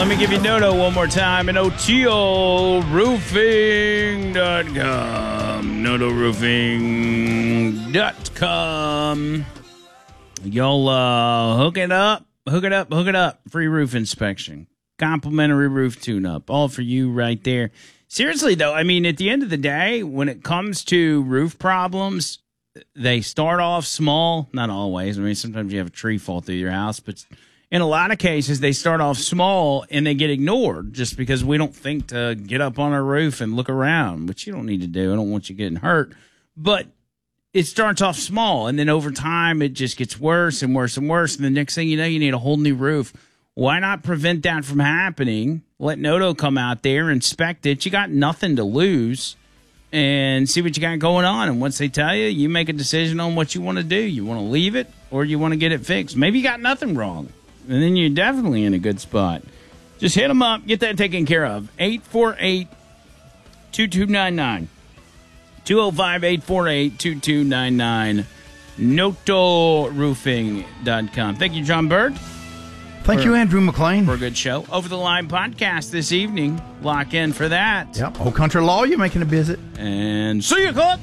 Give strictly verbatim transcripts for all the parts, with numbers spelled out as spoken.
Let me give you Noto one more time at Ocho Roofing dot com. Noto Roofing dot com. Y'all uh, hook it up, hook it up, hook it up. Free roof inspection. Complimentary roof tune-up. All for you right there. Seriously, though, I mean, at the end of the day, when it comes to roof problems, they start off small. Not always. I mean, sometimes you have a tree fall through your house, but in a lot of cases, they start off small and they get ignored just because we don't think to get up on our roof and look around, which you don't need to do. I don't want you getting hurt. But it starts off small, and then over time, it just gets worse and worse and worse. And the next thing you know, you need a whole new roof. Why not prevent that from happening? Let Noto come out there, inspect it. You got nothing to lose, and see what you got going on. And once they tell you, you make a decision on what you want to do. You want to leave it, or you want to get it fixed. Maybe you got nothing wrong, and then you're definitely in a good spot. Just hit them up. Get that taken care of. eight four eight, two two nine nine. two oh five, eight four eight, two two nine nine. Noto Roofing dot com. Thank you, John Bird. Thank for, you, Andrew McLean. For a good show. Over the Line podcast this evening. Lock in for that. Yep. Old Country Law, you're making a visit. And see you, Club.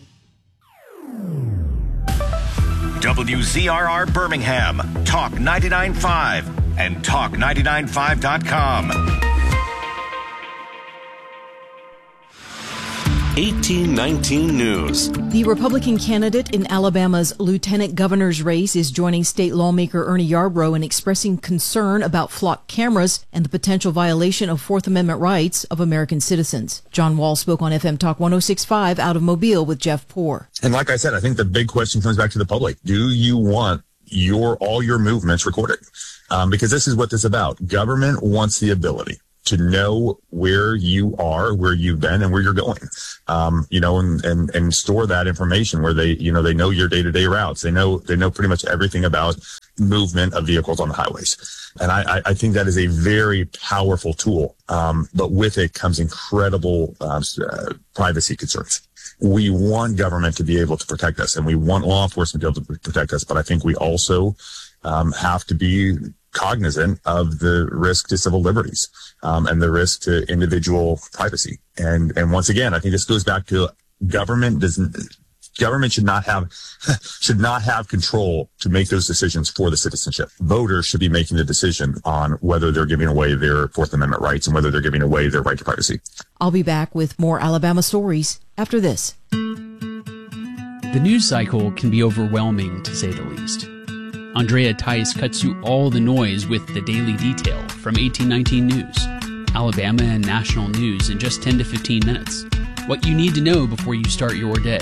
W Z R R Birmingham, Talk ninety-nine point five, and talk ninety-nine point five dot com. eighteen nineteen News. The Republican candidate in Alabama's lieutenant governor's race is joining state lawmaker Ernie Yarbrough in expressing concern about flock cameras and the potential violation of Fourth Amendment rights of American citizens. John Wall spoke on F M Talk one oh six point five out of Mobile with Jeff Poore. And like I said, I think the big question comes back to the public. Do you want your all your movements recorded? Um, because this is what this is about. Government wants the ability to know where you are, where you've been, and where you're going, um, you know, and, and, and store that information where they, you know, they know your day-to-day routes. They know, they know pretty much everything about movement of vehicles on the highways. And I, I think that is a very powerful tool. Um, but with it comes incredible uh, uh, privacy concerns. We want government to be able to protect us, and we want law enforcement to be able to protect us. But I think we also um, have to be cognizant of the risk to civil liberties um, and the risk to individual privacy. And and once again, I think this goes back to government doesn't government should not have should not have control to make those decisions for the citizenship. Voters should be making the decision on whether they're giving away their Fourth Amendment rights and whether they're giving away their right to privacy. I'll be back with more Alabama stories after this. The news cycle can be overwhelming, to say the least. Andrea Tice cuts through all the noise with the Daily Detail from eighteen nineteen News. Alabama and national news in just ten to fifteen minutes. What you need to know before you start your day.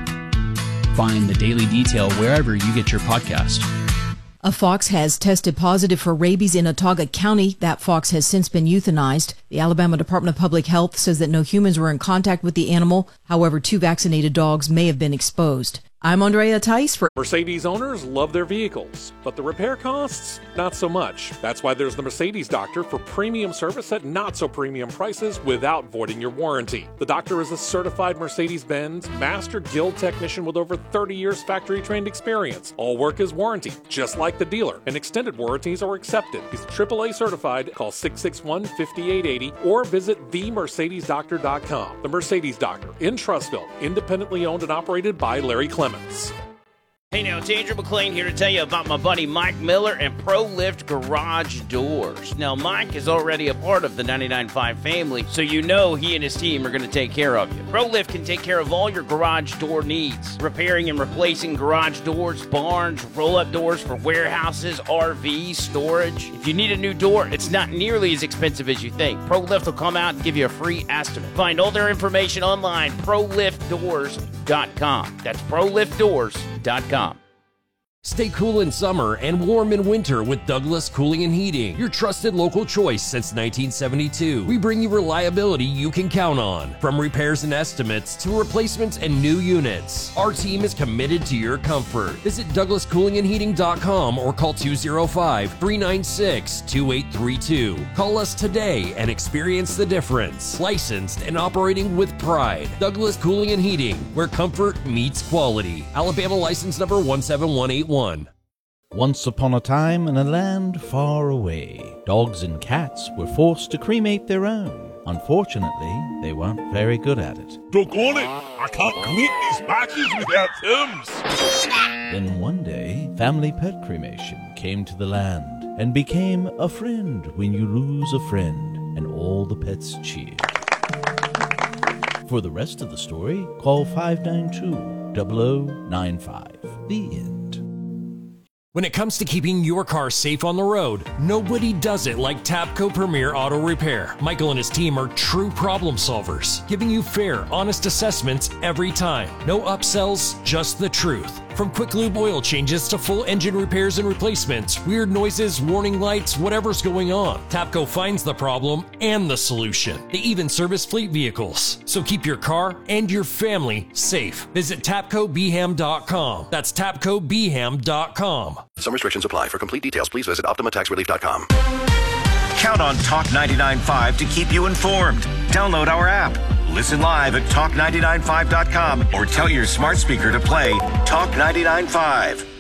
Find the Daily Detail wherever you get your podcast. A fox has tested positive for rabies in Autauga County. That fox has since been euthanized. The Alabama Department of Public Health says that no humans were in contact with the animal. However, two vaccinated dogs may have been exposed. I'm Andrea Tice for Mercedes owners love their vehicles, but the repair costs, not so much. That's why there's the Mercedes Doctor for premium service at not so premium prices without voiding your warranty. The Doctor is a certified Mercedes-Benz Master Guild technician with over thirty years factory trained experience. All work is warranted, just like the dealer, and extended warranties are accepted. He's triple A certified. Call six six one, five eight eight zero or visit the mercedes doctor dot com. The Mercedes Doctor in Trussville, independently owned and operated by Larry Clemens. Hey now, it's Andrew McLean here to tell you about my buddy Mike Miller and ProLift Garage Doors. Now, Mike is already a part of the ninety-nine point five family, so you know he and his team are going to take care of you. ProLift can take care of all your garage door needs, repairing and replacing garage doors, barns, roll-up doors for warehouses, R Vs, storage. If you need a new door, it's not nearly as expensive as you think. ProLift will come out and give you a free estimate. Find all their information online, pro lift doors dot com. That's pro lift doors dot com. Stay cool in summer and warm in winter with Douglas Cooling and Heating, your trusted local choice since nineteen seventy-two. We bring you reliability you can count on. From repairs and estimates to replacements and new units, our team is committed to your comfort. Visit douglas cooling and heating dot com or call two oh five, three nine six, two eight three two. Call us today and experience the difference. Licensed and operating with pride. Douglas Cooling and Heating, where comfort meets quality. Alabama license number one seven one eight one. Once upon a time, in a land far away, dogs and cats were forced to cremate their own. Unfortunately, they weren't very good at it. Doggone it! I can't cremate these patches without terms! Then one day, family pet cremation came to the land and became a friend when you lose a friend, and all the pets cheered. For the rest of the story, call five nine two, zero zero nine five. The end. When it comes to keeping your car safe on the road, nobody does it like Tapco Premier Auto Repair. Michael and his team are true problem solvers, giving you fair, honest assessments every time. No upsells, just the truth. From quick lube oil changes to full engine repairs and replacements, weird noises, warning lights, whatever's going on, Tapco finds the problem and the solution. They even service fleet vehicles. So keep your car and your family safe. Visit tapco b ham dot com. That's tapco b ham dot com. Some restrictions apply. For complete details, please visit optima tax relief dot com. Count on Talk ninety-nine point five to keep you informed. Download our app. Listen live at talk ninety-nine point five dot com or tell your smart speaker to play Talk ninety-nine point five.